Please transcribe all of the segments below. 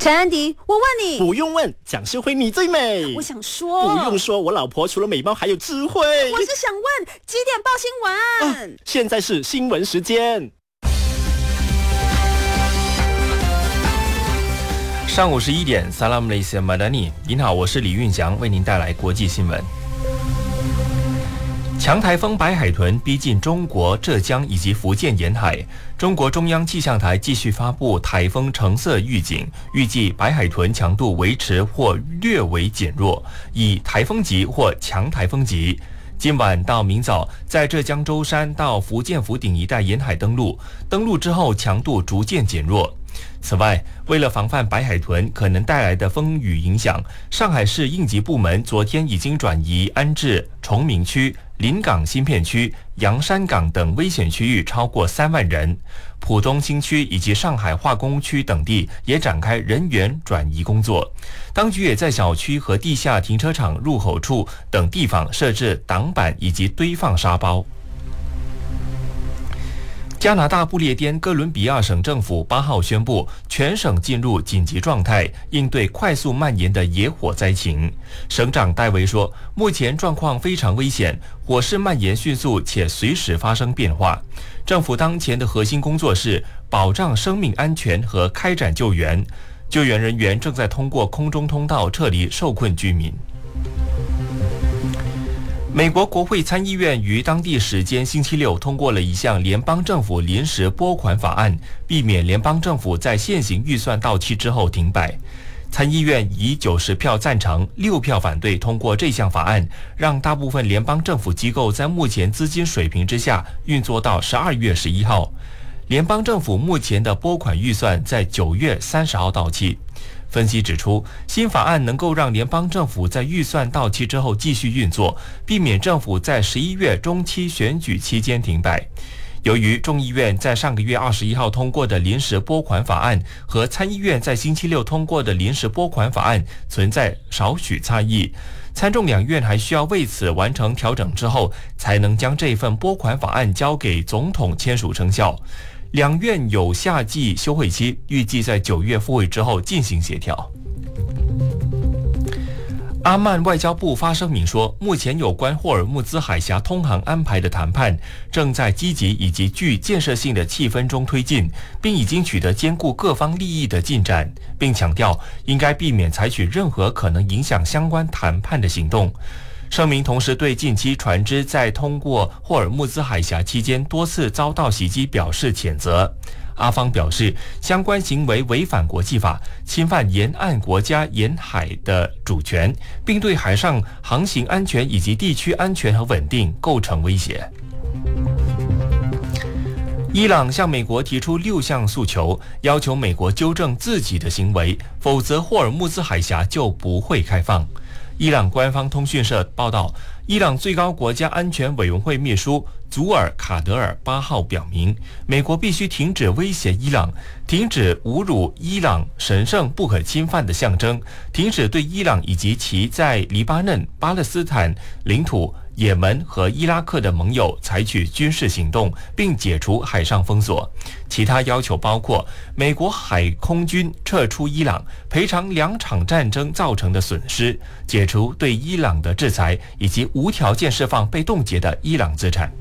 陈安迪，我问你， 不用问，蒋世辉你最美。 我想说， 不用说，我老婆除了美貌还有智慧。 我是想问几点报新闻？ 现在是新闻时间。 上午11点 ，Salam Malaysia Madani， 您好，我是李运祥，为您带来国际新闻。强台风白海豚逼近中国浙江以及福建沿海，中国中央气象台继续发布台风橙色预警，预计白海豚强度维持或略为减弱，以台风级或强台风级。今晚到明早，在浙江舟山到福建福鼎一带沿海登陆之后强度逐渐减弱。此外，为了防范白海豚可能带来的风雨影响，上海市应急部门昨天已经转移安置崇明区、临港新片区、洋山港等危险区域超过3万人，浦东新区以及上海化工区等地也展开人员转移工作。当局也在小区和地下停车场入口处等地方设置挡板以及堆放沙包。加拿大不列颠哥伦比亚省政府8号宣布，全省进入紧急状态，应对快速蔓延的野火灾情。省长戴维说，目前状况非常危险，火势蔓延迅速且随时发生变化。政府当前的核心工作是保障生命安全和开展救援。救援人员正在通过空中通道撤离受困居民。美国国会参议院于当地时间星期六通过了一项联邦政府临时拨款法案，避免联邦政府在现行预算到期之后停摆。参议院以90票赞成、6票反对通过这项法案，让大部分联邦政府机构在目前资金水平之下运作到12月11号。联邦政府目前的拨款预算在9月30号到期。分析指出，新法案能够让联邦政府在预算到期之后继续运作，避免政府在11月中期选举期间停摆。由于众议院在上个月21号通过的临时拨款法案和参议院在星期六通过的临时拨款法案存在少许差异，参众两院还需要为此完成调整之后，才能将这份拨款法案交给总统签署生效。两院有夏季休会期，预计在9月复会之后进行协调。阿曼外交部发声明说，目前有关霍尔木兹海峡通航安排的谈判正在积极以及具建设性的气氛中推进，并已经取得兼顾各方利益的进展，并强调应该避免采取任何可能影响相关谈判的行动。声明同时对近期船只在通过霍尔木兹海峡期间多次遭到袭击表示谴责。阿方表示，相关行为违反国际法，侵犯沿岸国家沿海的主权，并对海上航行安全以及地区安全和稳定构成威胁。伊朗向美国提出6项诉求，要求美国纠正自己的行为，否则霍尔木兹海峡就不会开放。伊朗官方通讯社报道，伊朗最高国家安全委员会秘书祖尔卡德尔8号表明，美国必须停止威胁伊朗，停止侮辱伊朗神圣不可侵犯的象征，停止对伊朗以及其在黎巴嫩、巴勒斯坦领土、也门和伊拉克的盟友采取军事行动，并解除海上封锁。其他要求包括美国海空军撤出伊朗，赔偿2场战争造成的损失，解除对伊朗的制裁，以及无条件释放被冻结的伊朗资产。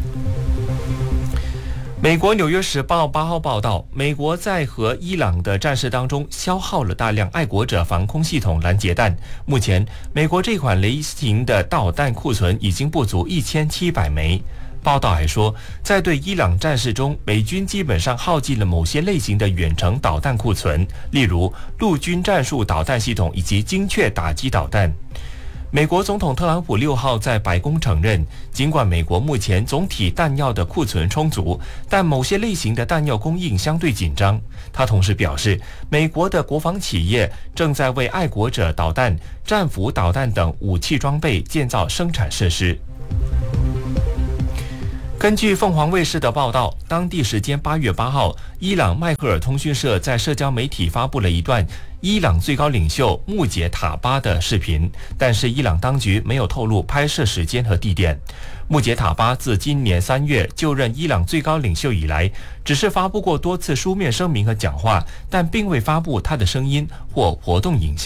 美国《纽约时报》8号报道，美国在和伊朗的战事当中消耗了大量爱国者防空系统拦截弹。目前，美国这款类型的导弹库存已经不足1700枚。报道还说，在对伊朗战事中，美军基本上耗尽了某些类型的远程导弹库存，例如陆军战术导弹系统以及精确打击导弹。美国总统特朗普6号在白宫承认，尽管美国目前总体弹药的库存充足，但某些类型的弹药供应相对紧张。他同时表示，美国的国防企业正在为爱国者导弹、战斧导弹等武器装备建造生产设施。 根据凤凰卫视的报道，当地时间8月8号，伊朗迈克尔通讯社在社交媒体发布了一段伊朗最高领袖穆杰塔巴的视频，但是伊朗当局没有透露拍摄时间和地点。穆杰塔巴自今年3月就任伊朗最高领袖以来，只是发布过多次书面声明和讲话，但并未发布他的声音或活动影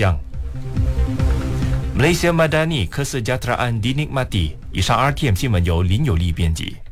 像。Malaysia Madani Kesejahteraan Dinikmati。以上 RTM 新闻由林有利编辑。